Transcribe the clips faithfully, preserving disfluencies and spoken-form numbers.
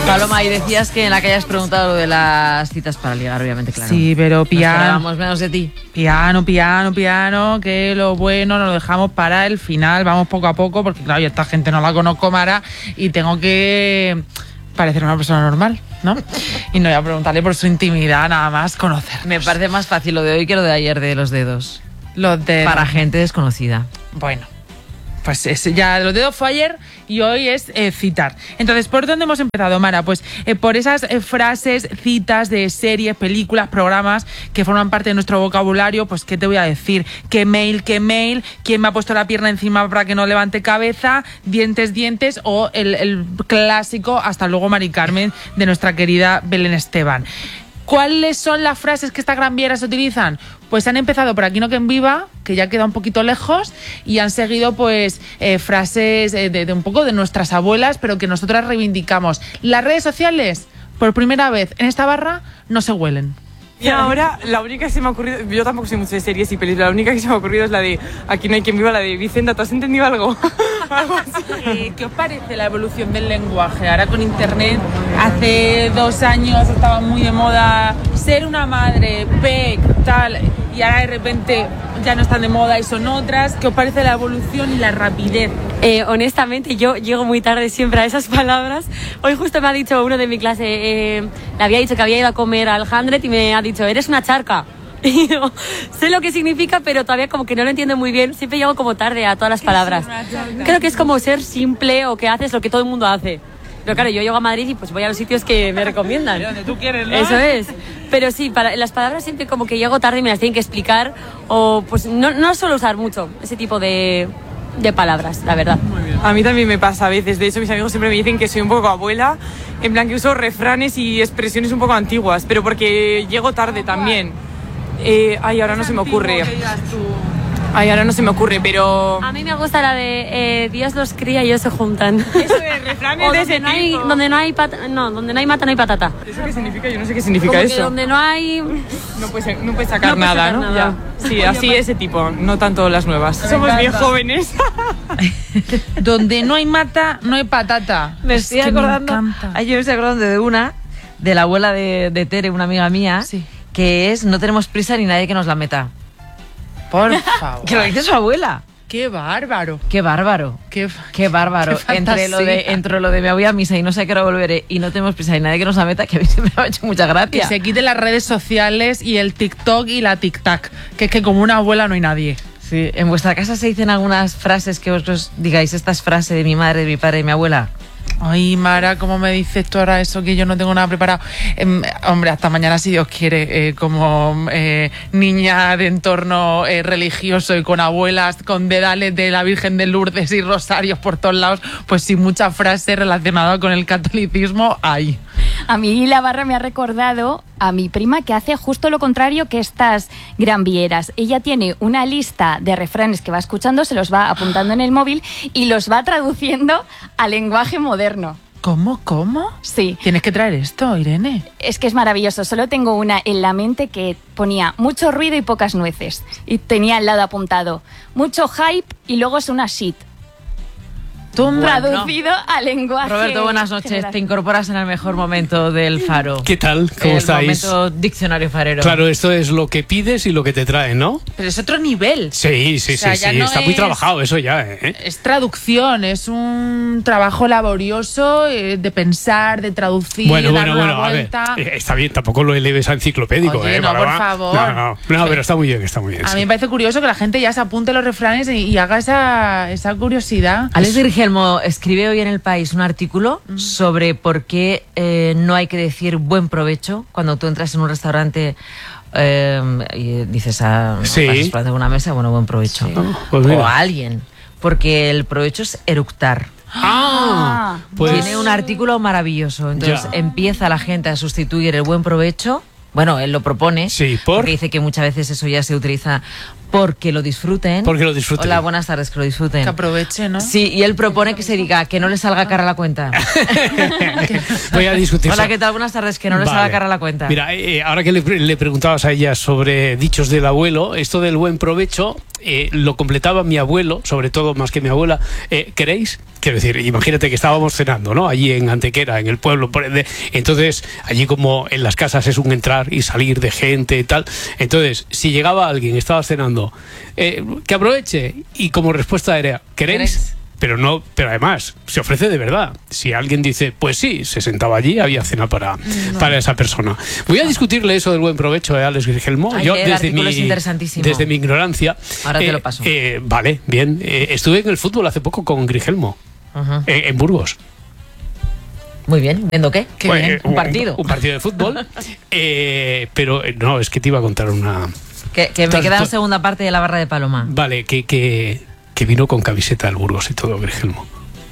Paloma, y decías que en la que hayas preguntado lo de las citas para ligar, obviamente, claro. Sí, pero piano. Nos esperábamos menos de ti. Piano, piano, piano, que lo bueno nos lo dejamos para el final. Vamos poco a poco, porque claro, yo esta gente no la conozco, Mara, y tengo que parecer una persona normal, ¿no? Y no voy a preguntarle por su intimidad, nada más conocer. Me parece más fácil lo de hoy que lo de ayer de los dedos. Los dedos. Para gente desconocida. Bueno. Pues ese, ya los dedos fue ayer y hoy es eh, citar. Entonces, ¿por dónde hemos empezado, Mara? Pues eh, por esas eh, frases, citas de series, películas, programas que forman parte de nuestro vocabulario. Pues, ¿qué te voy a decir? ¿Qué mail, qué mail? ¿Quién me ha puesto la pierna encima para que no levante cabeza? Dientes, dientes. O el, el clásico, hasta luego, Mari Carmen, de nuestra querida Belén Esteban. ¿Cuáles son las frases que estas gran vieras utilizan? Pues han empezado por Aquí no quien viva, que ya queda un poquito lejos, y han seguido pues eh, frases eh, de, de un poco de nuestras abuelas, pero que nosotras reivindicamos. Las redes sociales, por primera vez en esta barra, no se huelen. Y ahora, la única que se me ha ocurrido, yo tampoco soy mucho de series y películas, la única que se me ha ocurrido es la de Aquí no hay quien viva, la de Vicenta. ¿Tú has entendido algo? Algo así. Eh, ¿Qué os parece la evolución del lenguaje? Ahora con internet, hace dos años estaba muy de moda ser una madre, P E C, tal, y ahora de repente ya no están de moda y son otras. ¿Qué os parece la evolución y la rapidez? Eh, honestamente, yo llego muy tarde siempre a esas palabras. Hoy justo me ha dicho uno de mi clase, eh, le había dicho que había ido a comer al Hundred y me ha dicho, eres una charca. Y yo sé lo que significa, pero todavía como que no lo entiendo muy bien. Siempre llego como tarde a todas las palabras. Creo que es como ser simple o que haces lo que todo el mundo hace. Pero claro, yo llego a Madrid y pues voy a los sitios que me recomiendan. Donde tú quieres, ¿no? Eso es. Pero sí, para las palabras siempre como que llego tarde y me las tienen que explicar. O pues no, no suelo usar mucho ese tipo de, de palabras, la verdad. Muy bien. A mí también me pasa a veces. De hecho, mis amigos siempre me dicen que soy un poco abuela. En plan que uso refranes y expresiones un poco antiguas. Pero porque llego tarde también. Eh, ay, ahora no se me ocurre. Ay, ahora no se me ocurre, pero... A mí me gusta la de eh, Dios los cría y ellos se juntan. Eso de refranes de ese no hay, tipo. donde no hay pata, no, donde no hay mata no hay patata. ¿Eso qué significa? Yo no sé qué significa Como eso. que donde no hay... No puedes, no puedes sacar No puedes nada, sacar ¿no? nada. Ya. Sí, así ese tipo, no tanto las nuevas. Somos bien jóvenes. Donde no hay mata, no hay patata. Me Es estoy que acordando, me encanta. ayer me estoy acordando de una, de la abuela de, de Tere, una amiga mía, Sí. que es, no tenemos prisa ni nadie que nos la meta. Por favor. Que lo dice su abuela. Qué bárbaro. Qué bárbaro. Qué, Qué bárbaro. Qué entre, lo de, fantasía. entre lo de me voy a misa y no sé a qué hora volveré y no tenemos prisa ni nadie que nos la meta, que a mí siempre me ha hecho mucha Que gracia. se quiten las redes sociales y el TikTok y la tic-tac. Que es que como una abuela no hay nadie. Sí. ¿En vuestra casa se dicen algunas frases que vosotros digáis, esta es frase de mi madre, de mi padre y mi abuela? Ay, Mara, ¿cómo me dices tú ahora eso que yo no tengo nada preparado? Eh, hombre, hasta mañana si Dios quiere, eh, como eh, niña de entorno eh, religioso y con abuelas, con dedales de la Virgen de Lourdes y rosarios por todos lados, pues sí, muchas frases relacionadas con el catolicismo hay. A mí la barra me ha recordado a mi prima que hace justo lo contrario que estas gran vieras. Ella tiene una lista de refranes que va escuchando, se los va apuntando en el móvil y los va traduciendo al lenguaje moderno. ¿Cómo? ¿Cómo? Sí. Tienes que traer esto, Irene. Es que es maravilloso. Solo tengo una en la mente que ponía mucho ruido y pocas nueces. Y tenía al lado apuntado mucho hype y luego es una shit. Tú, Traducido al lenguaje. Roberto, buenas noches. general. Te incorporas en el mejor momento del Faro. ¿Qué tal? ¿Cómo el estáis? momento diccionario farero. Claro, esto es lo que pides y lo que te traen, ¿no? Pero es otro nivel. Sí, sí, O sea, sí, ya sí. no Está muy es- trabajado eso ya, ¿eh? Es traducción, es un trabajo laborioso eh, de pensar, de traducir, Bueno, dar bueno, una bueno, a ver. vuelta. eh, Está bien, tampoco lo eleves a enciclopédico, Oye, ¿eh? no, Bárbara? por favor. No, no, no, pero está muy bien, está muy bien. A sí. mí me parece curioso que la gente ya se apunte los refranes y, y haga esa, esa curiosidad. Alex Virgelmo escribe hoy en El País un artículo sobre por qué eh, no hay que decir buen provecho cuando tú entras en un restaurante eh, y dices a Sí. vas esperando en una mesa, bueno, buen provecho. Oh, pues mira. O a alguien, porque el provecho es eructar. Ah, pues Tiene un artículo maravilloso. Entonces Ya. empieza la gente a sustituir el buen provecho Bueno, él lo propone. Sí, ¿por? Porque dice que muchas veces eso ya se utiliza porque lo disfruten. Porque lo disfruten. Hola, buenas tardes, que lo disfruten. Que aproveche, ¿no? Sí, y él propone que se diga que no le salga cara a la cuenta. Voy a discutir. Hola, ¿qué tal? Buenas tardes, que no le Vale. salga cara a la cuenta. Mira, eh, ahora que le, le preguntabas a ella sobre dichos del abuelo, esto del buen provecho eh, lo completaba mi abuelo, sobre todo más que mi abuela. Eh, ¿Queréis? Quiero decir, imagínate que estábamos cenando, ¿no? Allí en Antequera, en el pueblo. por ende, Entonces, allí como en las casas es un entrar y salir de gente y tal. Entonces, si llegaba alguien, estaba cenando, eh, que aproveche. Y como respuesta era, ¿queréis? ¿Queréis? Pero no, pero además, se ofrece de verdad. Si alguien dice, pues sí, se sentaba allí, había cena para, no. para esa persona. Voy a discutirle eso del buen provecho a Alex Grigelmo. Ay, Yo, el desde artículo mi, es interesantísimo. desde mi ignorancia. Ahora eh, te lo paso. eh, vale, bien. Eh, estuve en el fútbol hace poco con Grigelmo, Ajá. eh, en Burgos. Muy bien, ¿viendo qué? Qué Pues, bien. eh, Un partido. Un, partido de fútbol. eh, pero eh, no, es que te iba a contar una. Que, que me Entonces, queda la tú- segunda parte de la barra de Paloma. Vale, que, que, que vino con camiseta del Burgos y todo, Grigelmo.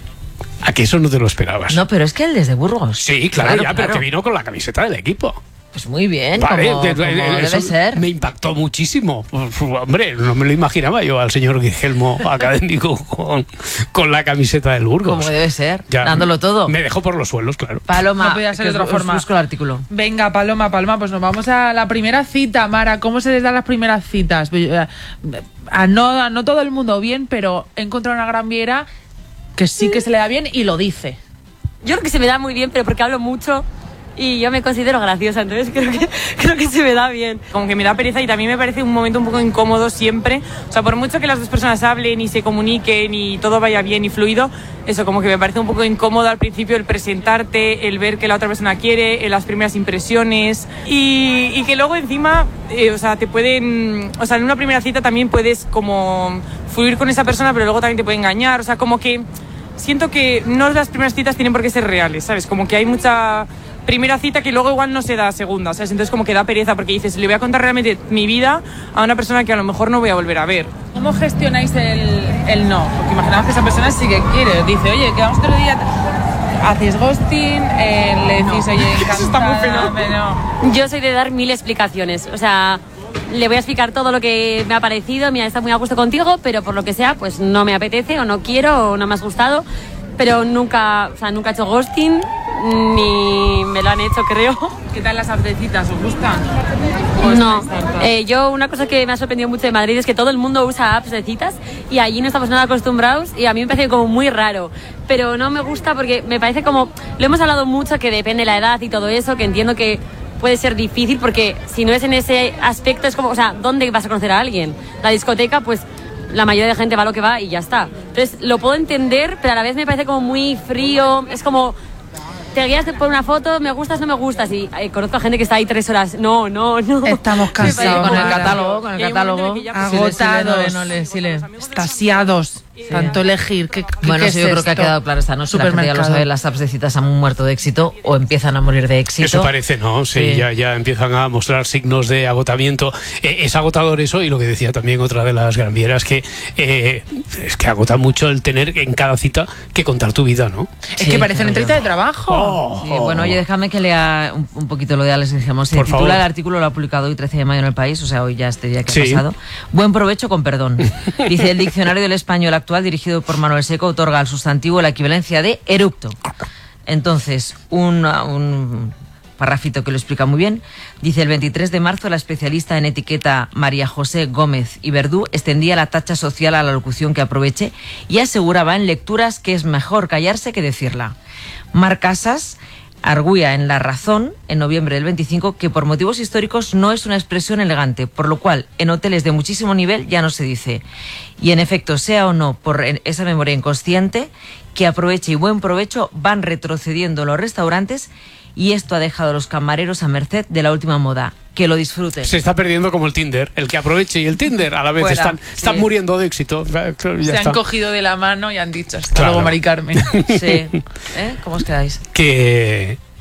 ¿A que eso no te lo esperabas? No, pero es que él desde Burgos. Sí, claro, ya, pero que vino con la camiseta del equipo. Pues muy bien, Vale, como, de- como de- debe eso ser. me impactó muchísimo. Uf, hombre, no me lo imaginaba yo al señor Grigelmo académico con, con la camiseta del Burgos. Como debe ser, Ya, dándolo todo. Me dejó por los suelos, claro. Paloma, No podía ser que de otra os- forma. os busco el artículo. Venga, Paloma, Paloma, pues nos vamos a la primera cita, Mara. ¿Cómo se les dan las primeras citas? Pues, eh, A no, a no todo el mundo bien, pero he encontrado una gran viera que sí que se le da bien y lo dice. Yo creo que se me da muy bien, pero porque hablo mucho y yo me considero graciosa, entonces creo que, creo que se me da bien. Como que me da pereza y también me parece un momento un poco incómodo siempre. O sea, por mucho que las dos personas hablen y se comuniquen y todo vaya bien y fluido, eso como que me parece un poco incómodo al principio el presentarte, el ver que la otra persona quiere, en las primeras impresiones y, y que luego encima, eh, o sea, te pueden, o sea, en una primera cita también puedes como fluir con esa persona, pero luego también te puede engañar, o sea, como que siento que no las primeras citas tienen por qué ser reales, ¿sabes? Como que hay mucha primera cita que luego igual no se da segunda, ¿sabes? Entonces como que da pereza porque dices, le voy a contar realmente mi vida a una persona que a lo mejor no voy a volver a ver. ¿Cómo gestionáis el, el no? Porque imaginamos que esa persona sí que quiere. Dice, oye, quedamos otro día, haces ghosting, eh, le decís, oye, encantada, está muy feo. pero- Yo soy de dar mil explicaciones, o sea, le voy a explicar todo lo que me ha parecido, mira, está muy a gusto contigo, pero por lo que sea, pues no me apetece o no quiero o no me has gustado, pero nunca, o sea, nunca he hecho ghosting, ni me lo han hecho, creo. ¿Qué tal las apetecitas? ¿Os gustan? No, eh, yo una cosa que me ha sorprendido mucho de Madrid es que todo el mundo usa apps de citas y allí no estamos nada acostumbrados y a mí me parece como muy raro, pero no me gusta porque me parece como, lo hemos hablado mucho que depende de la edad y todo eso, que entiendo que puede ser difícil porque si no es en ese aspecto es como, o sea, ¿dónde vas a conocer a alguien? La discoteca, pues la mayoría de gente va a lo que va y ya está. Entonces lo puedo entender, pero a la vez me parece como muy frío, es como... Te guías por una foto, me gustas, no me gustas. Y eh, conozco a gente que está ahí tres horas. No, no, no. Estamos Sí, cansados. con el Mara. catálogo, con el Y hay un catálogo. momento en el que ya- Sí, le, sí, le, no le, Agotados. no le, sí, le. Estasiados. Tanto elegir. ¿Qué, qué- Bueno, qué eso es yo creo que ha esto? quedado claro esta noche. La gente ya lo Supermercado. sabe, las apps de citas han muerto de éxito o empiezan a morir de éxito. Eso parece, ¿no? Sí, Sí. Ya, ya empiezan a mostrar signos de agotamiento. Eh, es agotador eso, y lo que decía también otra de las granvieras, que eh, es que agota mucho el tener en cada cita que contar tu vida, ¿no? Es Sí, que parece una claro. entrevista de trabajo. Oh. Sí, bueno, oye, déjame que lea un, un poquito lo de Alex Grigelmo. Se Por titula favor. el artículo, lo ha publicado hoy trece de mayo en El País, o sea, hoy ya este día que Sí. ha pasado. Buen provecho con perdón. Dice, el diccionario del español actual, dirigido por Manuel Seco, otorga al sustantivo la equivalencia de eructo. Entonces, un, un parrafito que lo explica muy bien. Dice, el veintitrés de marzo, la especialista en etiqueta María José Gómez y Verdú extendía la tacha social a la locución que aproveche y aseguraba en lecturas que es mejor callarse que decirla. Mar Casas arguía en La Razón, en noviembre del veinticinco, que por motivos históricos no es una expresión elegante, por lo cual en hoteles de muchísimo nivel ya no se dice. Y en efecto, sea o no por esa memoria inconsciente, que aproveche y buen provecho van retrocediendo los restaurantes, y esto ha dejado a los camareros a merced de la última moda. Que lo disfruten. Se está perdiendo como el Tinder. El que aproveche y el Tinder a la vez Fuera. están, están Sí. muriendo de éxito. Ya Se está. han cogido de la mano y han dicho, hasta Claro. luego, Mari Carmen. Sí. ¿Eh? ¿Cómo os quedáis? Que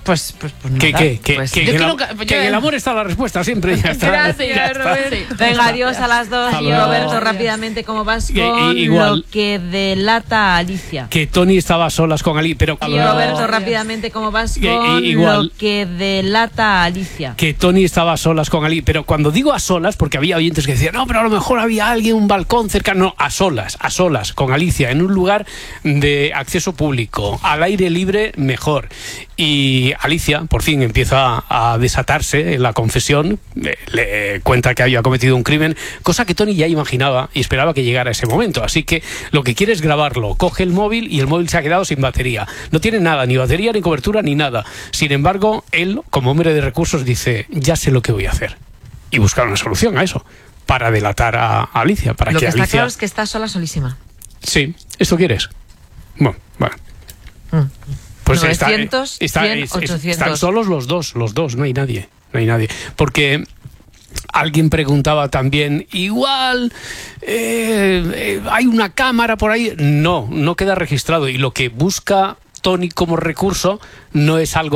Pues, pues, pues Que, nada. que, que, Pues que, yo que quiero el, que- am- yo- que en el amor está la respuesta siempre. Ya está, Gracias, ya está. Roberto. Venga, adiós a las dos. Hasta Y luego. Roberto, rápidamente, ¿cómo vas Que- con igual. lo que delata a Alicia? Que Tony estaba a solas con Ali, pero Y Roberto, rápidamente, ¿cómo vas Que- con igual. lo que delata a Alicia? que Tony estaba a solas con Ali, pero cuando digo a solas, porque había oyentes que decían, no, pero a lo mejor había alguien, un balcón cercano, no, a solas, a solas, con Alicia, en un lugar de acceso público, al aire libre, mejor. Y Alicia, por fin, empieza a desatarse en la confesión, le, le cuenta que había cometido un crimen, cosa que Tony ya imaginaba y esperaba que llegara ese momento, así que lo que quiere es grabarlo, coge el móvil y el móvil se ha quedado sin batería, no tiene nada, ni batería, ni cobertura, ni nada. Sin embargo, él, como hombre de recursos, dice, ya sé lo que voy a hacer, y buscar una solución a eso, para delatar a, a Alicia, para Lo que, que está Alicia... claro es que está sola, solísima. Sí, ¿esto quieres? Bueno, vale. Mm. Pues novecientos, está, está- cien, es- es- ochocientos. están solos los dos, los dos, no hay nadie, no hay nadie. Porque alguien preguntaba también, igual eh, eh, hay una cámara por ahí. No, no queda registrado. Y lo que busca Tony como recurso no es algo